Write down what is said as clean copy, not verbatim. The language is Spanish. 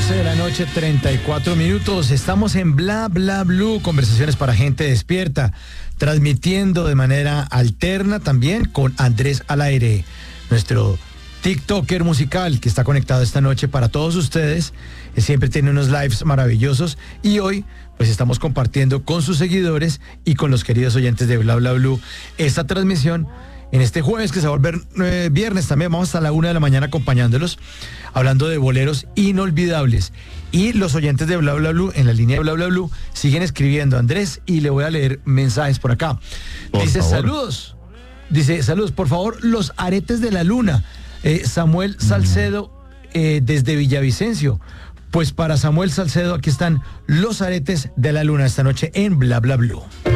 12 de la noche, 34 minutos. Estamos en Bla Bla Blue, conversaciones para gente despierta, transmitiendo de manera alterna también con Andrés al aire, nuestro TikToker musical que está conectado esta noche para todos ustedes. Siempre tiene unos lives maravillosos y hoy pues estamos compartiendo con sus seguidores y con los queridos oyentes de Bla Bla Blue esta transmisión. En este jueves, que se va a volver viernes también, vamos hasta la 1 de la mañana acompañándolos, hablando de boleros inolvidables. Y los oyentes de Bla Bla Blue, en la línea de Bla Bla Blue, siguen escribiendo, Andrés, y le voy a leer mensajes por acá. Dice, saludos. Dice, saludos, por favor, los aretes de la luna. Samuel Salcedo, desde Villavicencio. Pues para Samuel Salcedo, aquí están los aretes de la luna esta noche en Bla Bla Blue.